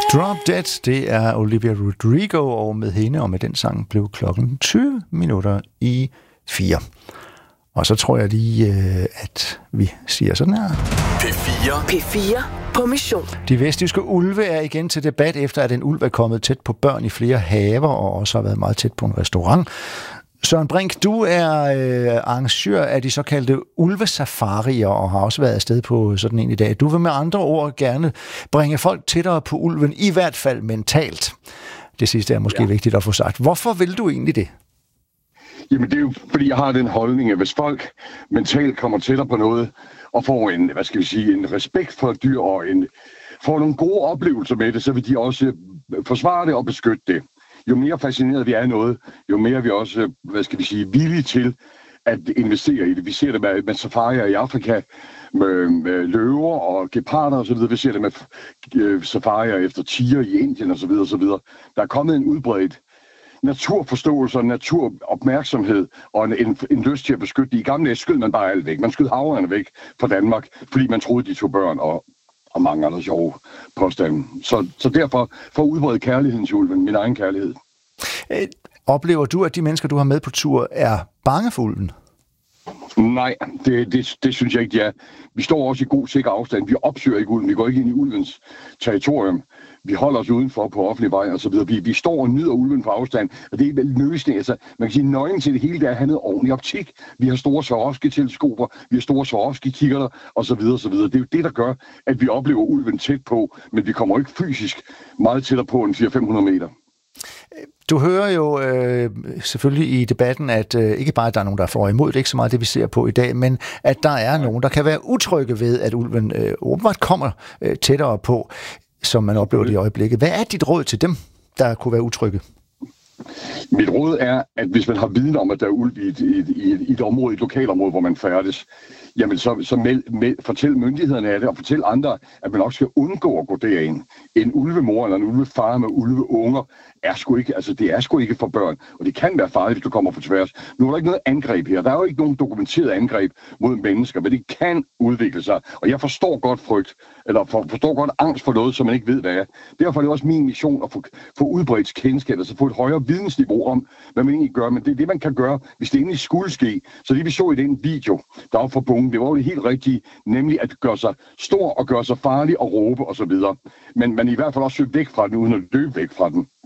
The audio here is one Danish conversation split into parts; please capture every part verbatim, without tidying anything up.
Drop Dead, det er Olivia Rodrigo, og med hende og med den sang blev klokken tyve minutter i fire. Og så tror jeg lige, at vi siger sådan her. P fire. P fire på mission. De vestjyske ulve er igen til debat, efter at en ulv er kommet tæt på børn i flere haver, og også har været meget tæt på en restaurant. Søren Brink, du er øh, arrangør af de såkaldte ulvesafarier, og har også været afsted på sådan en i dag. Du vil med andre ord gerne bringe folk tættere på ulven, i hvert fald mentalt. Det sidste er måske ja. vigtigt at få sagt. Hvorfor vil du egentlig det? Jamen det er jo, fordi jeg har den holdning, at hvis folk mentalt kommer tættere på noget, og får en, hvad skal vi sige, en respekt for dyr, og en, får nogle gode oplevelser med det, så vil de også forsvare det og beskytte det. Jo mere fascineret vi er af noget, jo mere vi også, hvad skal vi sige, villige til at investere i det. Vi ser det med, med safarier i Afrika, med, med løver og geparder osv. Vi ser det med øh, safarier efter tiger i Indien osv. osv. Der er kommet en udbredt naturforståelse og naturopmærksomhed og en, en, en lyst til at beskytte det. I gamle dage skød man bare alt væk. Man skød haverne væk fra Danmark, fordi man troede, de tog børn og, og mange andre sjove påstande. Så, så derfor for at udbrede kærligheden til ulven, min egen kærlighed. Øh, oplever du, at de mennesker, du har med på tur, er bange for ulven? Nej, det, det, det synes jeg ikke, de er. Vi står også i god sikker afstand. Vi opsøger ikke ulven. Vi går ikke ind i ulvens territorium. Vi holder os udenfor på offentlig vej og så videre. Vi, vi står og nyder ulven på afstand, og det er vel løsning. Altså, man kan sige, nøglen til det hele, der er have noget ordentlig optik. Vi har store Swarovski-teleskoper, vi har store Swarovski-kikkerter og så videre, så videre. Det er jo det, der gør, at vi oplever ulven tæt på, men vi kommer ikke fysisk meget tættere på end fire til fem hundrede meter. Du hører jo øh, selvfølgelig i debatten, at øh, ikke bare, at der er nogen, der får imod, det er ikke så meget det, vi ser på i dag, men at der er nogen, der kan være utrygge ved, at ulven øh, åbenbart kommer øh, tættere på, som man oplever det i øjeblikket. Hvad er dit råd til dem, der kunne være utrygge? Mit råd er, at hvis man har viden om, at der er ulv i et, i et, i et, i et område, et lokalområde, hvor man færdes, jamen så, så meld, meld, fortæl myndighederne af det, og fortæl andre, at man også skal undgå at gå derind. En ulvemor eller en ulvefar med ulveunger er sgu ikke, altså det er sgu ikke for børn, og det kan være farligt, hvis du kommer på tværs. Nu er der ikke noget angreb her. Der er jo ikke nogen dokumenteret angreb mod mennesker, men det kan udvikle sig. Og jeg forstår godt frygt, eller for, forstår godt angst for noget, som man ikke ved, hvad er. Derfor er det også min mission at få, få udbredt kendskab, altså få et højere vidensniveau om, hvad man egentlig gør. Men det er det, man kan gøre, hvis det egentlig skulle ske. Så det vi så i den video, der var fra bunken, det var jo det helt rigtige, nemlig at gøre sig stor og gøre sig farlig og råbe osv. Men man i hvert fald også søge væk fra den, uden at løbe væk fra den.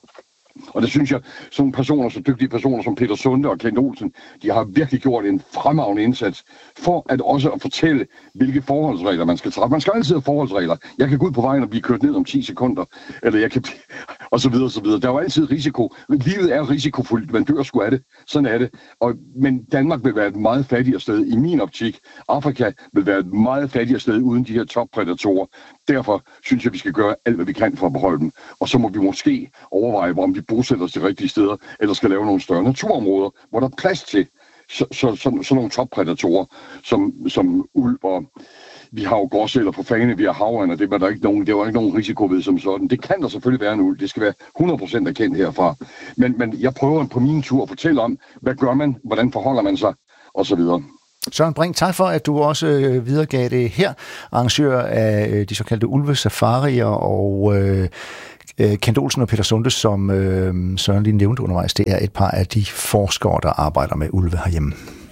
Og det synes jeg, sådan personer, så dygtige personer som Peter Sunde og Kent Olsen, de har virkelig gjort en fremragende indsats for at også at fortælle, hvilke forholdsregler man skal træffe. Man skal altid have forholdsregler. Jeg kan gå ud på vejen og blive kørt ned om ti sekunder, eller jeg kan og så videre, og så videre. Der er jo altid risiko. Livet er risikofuldt, man dør sgu af det. Sådan er det. Og, men Danmark vil være et meget fattigere sted i min optik. Afrika vil være et meget fattigere sted uden de her toppredatorer. Derfor synes jeg, vi skal gøre alt, hvad vi kan for at beholde dem. Og så må vi måske overveje, om vi bosætter os de rigtige steder, eller skal lave nogle større naturområder, hvor der er plads til så, så, så, så nogle toppredatorer, som, som ulv og vi har jo gråsæler på fane, vi har havørner, det var der ikke nogen, det var ikke nogen risiko ved som sådan. Det kan der selvfølgelig være en ulv, det skal være hundrede procent erkendt herfra. Men, men jeg prøver på min tur at fortælle om, hvad gør man, hvordan forholder man sig, og så videre. Søren Brink, tak for, at du også øh, videregav det her, arrangør af øh, de såkaldte ulvesafarier, og øh, Kent Olsen og Peter Sunde, som øh, Søren lige nævnte undervejs, det er et par af de forskere, der arbejder med ulve herhjemme.